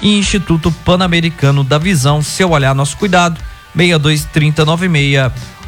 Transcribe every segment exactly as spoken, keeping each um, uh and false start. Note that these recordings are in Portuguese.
e Instituto Pan-Americano da Visão. Seu olhar, nosso cuidado. seis dois três zero nove seis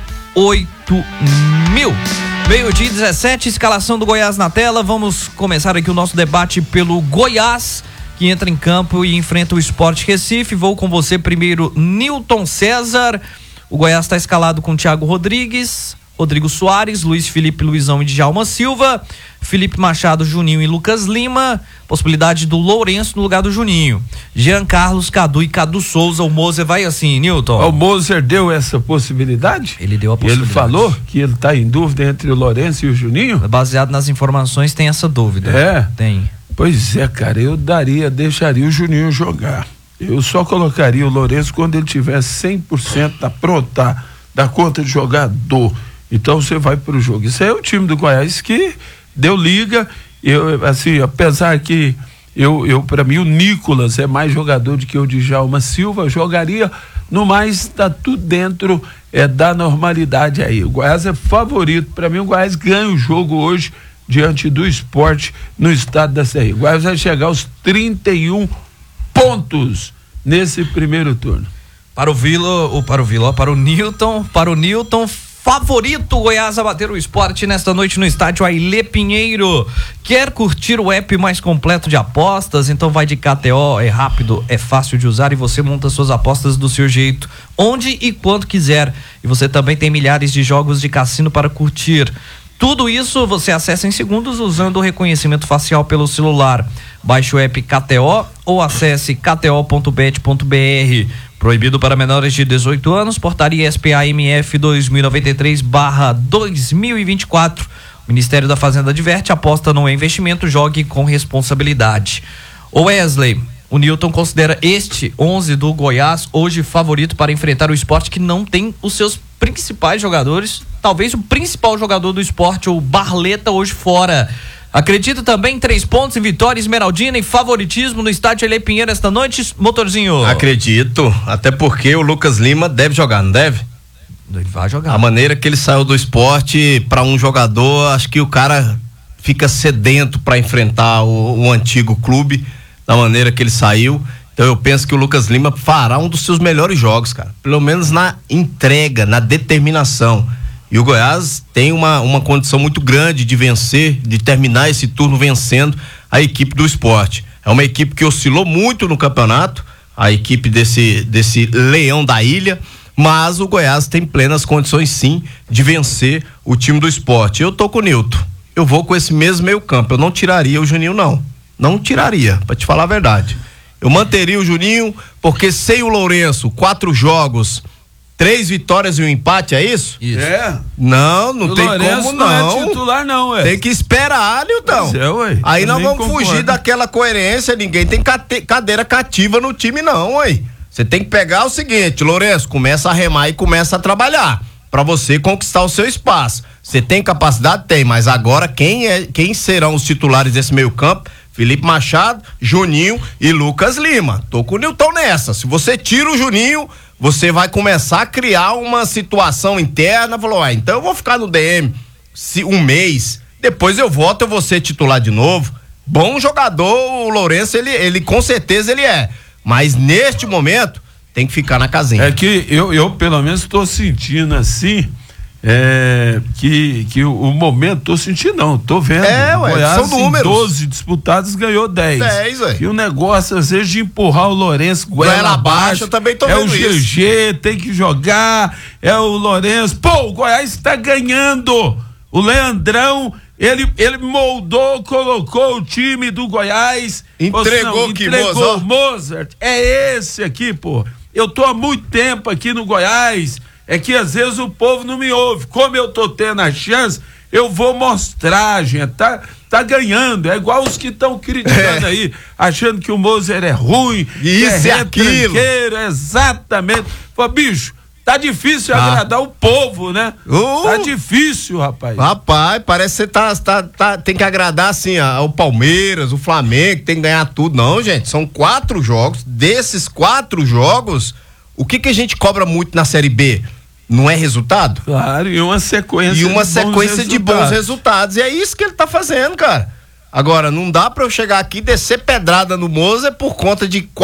oito mil. Meio-dia dezessete, escalação do Goiás na tela. Vamos começar aqui o nosso debate pelo Goiás, que entra em campo e enfrenta o Sport Recife. Vou com você primeiro, Newton César. O Goiás está escalado com Thiago Rodrigues, Rodrigo Soares, Luiz Felipe, Luizão e Djalma Silva, Felipe Machado, Juninho e Lucas Lima, possibilidade do Lourenço no lugar do Juninho, Jean Carlos, Cadu e Cadu Souza. O Moser vai assim, Newton. O Moser deu essa possibilidade? Ele deu a possibilidade. Ele falou que ele está em dúvida entre o Lourenço e o Juninho? Baseado nas informações, tem essa dúvida. É? Tem. Pois é, cara, eu daria, deixaria o Juninho jogar. Eu só colocaria o Lourenço quando ele tiver cem por cento da pronta, da conta de jogador. Então você vai pro jogo. Isso aí é o time do Goiás que deu liga. Eu, assim, apesar que eu, eu para mim o Nicolas é mais jogador do que o Djalma Silva, jogaria, no mais tá tudo dentro é, da normalidade aí. O Goiás é favorito. Para mim o Goiás ganha o jogo hoje diante do Sport no estado da Serra. O Goiás vai chegar aos trinta e um pontos nesse primeiro turno. Para o Vila, ou para o Vila, para o Newton, para o Newton, favorito Goiás a bater o Sport nesta noite no estádio Ailê Pinheiro. Quer curtir o app mais completo de apostas? Então vai de K T O, é rápido, é fácil de usar e você monta suas apostas do seu jeito, onde e quando quiser. E você também tem milhares de jogos de cassino para curtir. Tudo isso você acessa em segundos usando o reconhecimento facial pelo celular. Baixe o app K T O ou acesse k t o ponto bet ponto b r. Proibido para menores de dezoito anos, portaria S P A M F dois mil e noventa e três barra dois mil e vinte e quatro. O Ministério da Fazenda adverte, aposta não é investimento, jogue com responsabilidade. O Wesley, o Newton considera este onze do Goiás hoje favorito para enfrentar o Sport, que não tem os seus principais jogadores, talvez o principal jogador do Sport, o Barleta, hoje fora. Acredita também em três pontos em vitória esmeraldina e favoritismo no estádio Ailê Pinheiro esta noite, Motorzinho? Acredito, até porque o Lucas Lima deve jogar, não deve? Ele vai jogar. A maneira que ele saiu do esporte para um jogador, acho que o cara fica sedento para enfrentar o, o antigo clube, da maneira que ele saiu. Então eu penso que o Lucas Lima fará um dos seus melhores jogos, cara, pelo menos na entrega, na determinação. E o Goiás tem uma, uma condição muito grande de vencer, de terminar esse turno vencendo a equipe do Sport. É uma equipe que oscilou muito no campeonato, a equipe desse, desse Leão da Ilha, mas o Goiás tem plenas condições sim de vencer o time do Sport. Eu tô com o Newton, eu vou com esse mesmo meio campo, eu não tiraria o Juninho não, não tiraria, pra te falar a verdade. Eu manteria o Juninho, porque sem o Lourenço, quatro jogos, três vitórias e um empate, é isso? Isso. É. Não, não o tem Lourenço como não. Não é titular não, ué. Tem que esperar, Nilton. É, ué. Aí eu nós vamos concordo. fugir daquela coerência, ninguém tem cate- cadeira cativa no time não, ué. Você tem que pegar o seguinte, Lourenço, começa a remar e começa a trabalhar, pra você conquistar o seu espaço. Você tem capacidade? Tem, mas agora quem, é, quem serão os titulares desse meio campo? Felipe Machado, Juninho e Lucas Lima. Tô com o Nilton nessa. Se você tira o Juninho, você vai começar a criar uma situação interna. Falou, ah, então eu vou ficar no D M se, um mês, depois eu volto, eu vou ser titular de novo. Bom jogador, o Lourenço, ele, ele com certeza ele é. Mas neste momento, tem que ficar na casinha. É que eu, eu pelo menos estou sentindo assim. É, que, que o, o momento, tô sentindo não, tô vendo. É, ué, Goiás, são números. em doze disputados, ganhou dez. dez, ué. E o negócio, às vezes, de empurrar o Lourenço goela abaixo. Eu também tô é vendo o G G, isso. Tem que jogar, é o Lourenço. Pô, o Goiás está ganhando. O Leandrão, ele, ele moldou, colocou o time do Goiás. Entregou não, que entregou Mozart. Mozart. É esse aqui, pô. Eu tô há muito tempo aqui no Goiás. É que às vezes o povo não me ouve. Como eu tô tendo a chance, eu vou mostrar, gente. Tá, tá ganhando. É igual os que estão criticando é. aí, achando que o Moser é ruim. Isso é e aquilo. Exatamente. Pô, bicho, tá difícil ah. agradar o povo, né? Uh. Tá difícil, rapaz. Rapaz, parece que você tá, tá, tá, tem que agradar assim ao Palmeiras, o Flamengo, tem que ganhar tudo. Não, gente, são quatro jogos. Desses quatro jogos, o que que a gente cobra muito na Série B? Não é resultado? Claro, e uma sequência E uma de sequência bons de bons resultados. E é isso que ele tá fazendo, cara. Agora, não dá pra eu chegar aqui e descer pedrada no Moser por conta de